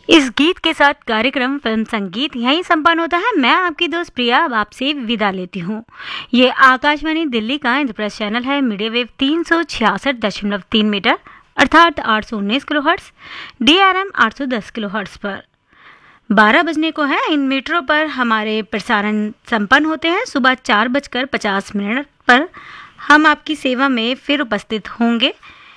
इस गीत के साथ कार्यक्रम फिल्म संगीत यहीं संपन्न होता है। मैं आपकी दोस्त प्रिया अब आपसे विदा लेती हूँ। ये आकाशवाणी दिल्ली का इंद्रप्रस्थ चैनल है, मीडिया वेव 366.3 मीटर अर्थात 819 किलोहर्ट्ज, DRM 810 किलोहर्ट्ज पर 12 बजने को है। इन मीटरों पर हमारे प्रसारण संपन्न होते हैं। सुबह 4:50 पर हम आपकी सेवा में फिर उपस्थित होंगे।